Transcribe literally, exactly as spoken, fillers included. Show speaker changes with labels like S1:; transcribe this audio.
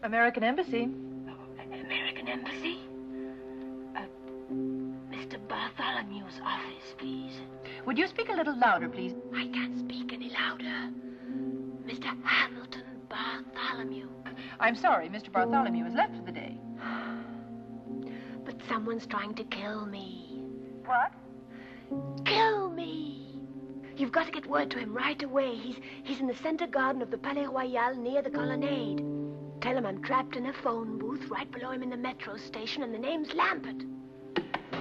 S1: American Embassy.
S2: American Embassy? Uh, Mister Bartholomew's office, please.
S1: Would you speak a little louder, please?
S2: I can't speak any louder. Mister Hamilton Bartholomew.
S1: I'm sorry, Mister Bartholomew has left for the day.
S2: But someone's trying to kill me.
S1: What?
S2: Kill me! You've got to get word to him right away. He's, he's in the center garden of the Palais Royal near the colonnade. Tell him I'm trapped in a phone booth right below him in the metro station and the name's Lambert.